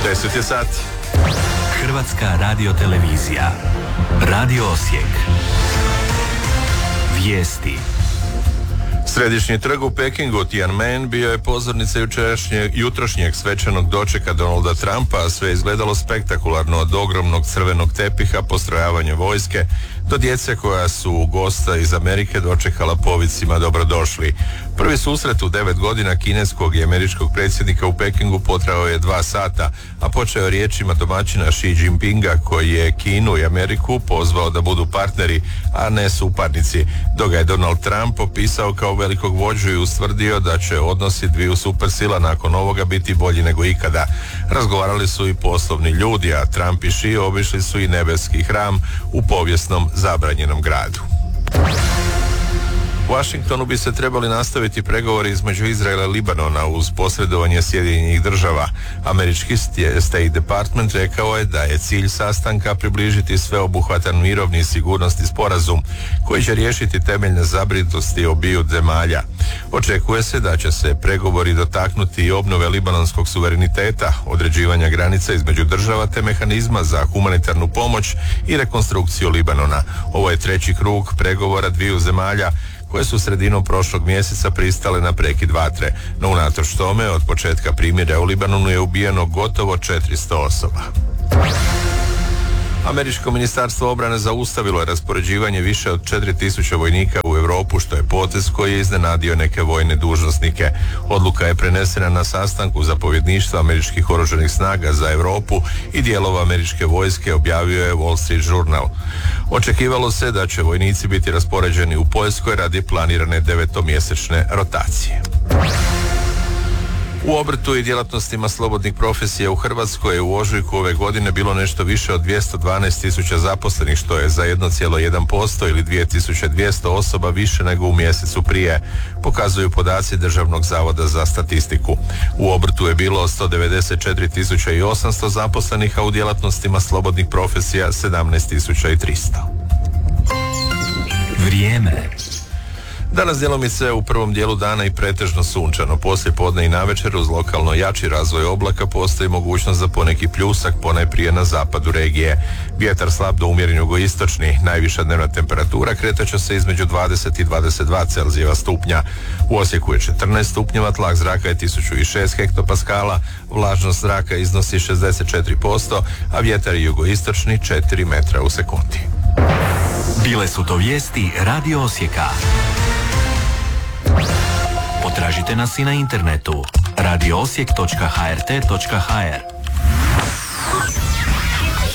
10 je sati. Hrvatska radiotelevizija. Radio Osijek. Vijesti. Središnji trg u Pekingu, Tiananmen, bio je pozornica jutrošnjeg svečanog dočeka Donalda Trumpa, a sve je izgledalo spektakularno, od ogromnog crvenog tepiha, postrojavanja vojske, do djece koja su gosta iz Amerike dočekala povicima dobrodošli. Prvi susret u 9 godina kineskog i američkog predsjednika u Pekingu potrajao je 2 sata, a počeo je riječima domaćina Xi Jinpinga, koji je Kinu i Ameriku pozvao da budu partneri, a ne suparnici, dok ga je Donald Trump opisao kao velikog vođu i ustvrdio da će odnosi dviju supersila nakon ovoga biti bolji nego ikada. Razgovarali su i poslovni ljudi, a Trump i Xi obišli su i nebeski hram u povijesnom zabranjenom gradu. U Washingtonu bi se trebali nastaviti pregovori između Izraela i Libanona uz posredovanje Sjedinjenih Država. Američki State Department rekao je da je cilj sastanka približiti sveobuhvatan mirovni i sigurnosni sporazum koji će riješiti temeljne zabrinutosti obiju zemalja. Očekuje se da će se pregovori dotaknuti i obnove libanonskog suvereniteta, određivanja granica između država te mehanizma za humanitarnu pomoć i rekonstrukciju Libanona. Ovo je treći krug pregovora dviju zemalja koje su sredinom prošlog mjeseca pristale na prekid vatre, no unatoč tome od početka primirja u Libanonu je ubijeno gotovo 400 osoba. Američko ministarstvo obrane zaustavilo je raspoređivanje više od 4000 vojnika u Europu, što je potez koji je iznenadio neke vojne dužnosnike. Odluka je prenesena na sastanku zapovjedništva američkih oružanih snaga za Europu i dijelova američke vojske, objavio je Wall Street Journal. Očekivalo se da će vojnici biti raspoređeni u Poljskoj radi planirane 9-mjesečne rotacije. U obrtu i djelatnostima slobodnih profesija u Hrvatskoj je u ožujku ove godine bilo nešto više od 212.000 zaposlenih, što je za 1,1% ili 2200 osoba više nego u mjesecu prije, pokazuju podaci Državnog zavoda za statistiku. U obrtu je bilo 194.800 zaposlenih, a u djelatnostima slobodnih profesija 17.300. Vrijeme. Danas djelomice u prvom dijelu dana i pretežno sunčano. Poslije podne i navečer uz lokalno jači razvoj oblaka postoji mogućnost za poneki pljusak, ponajprije na zapadu regije. Vjetar slab do umjeren jugoistočni. Najviša dnevna temperatura kretat će se između 20 i 22 Celzijeva stupnja. U Osijeku je 14 stupnjeva, tlak zraka je 1006 hektopaskala, vlažnost zraka iznosi 64%, a vjetar je jugoistočni 4 metra u sekundi. Bile su to vijesti Radio Osijeka. Potražite nas i na internetu radioosijek.hrt.hr.